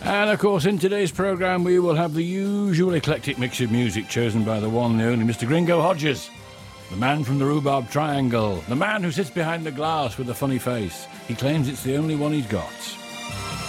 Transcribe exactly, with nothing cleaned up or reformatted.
And of course, in today's programme, we will have the usual eclectic mix of music chosen by the one and only Mister Gringo Hodges, the man from the Rhubarb Triangle, the man who sits behind the glass with a funny face. He claims it's the only one he's got.